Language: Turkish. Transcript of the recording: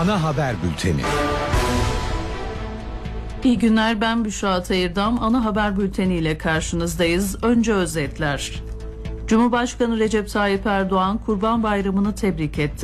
Ana Haber Bülteni. İyi günler, ben Büşra Atayırdam. Ana Haber Bülteni ile karşınızdayız. Önce özetler. Cumhurbaşkanı Recep Tayyip Erdoğan Kurban Bayramı'nı tebrik etti.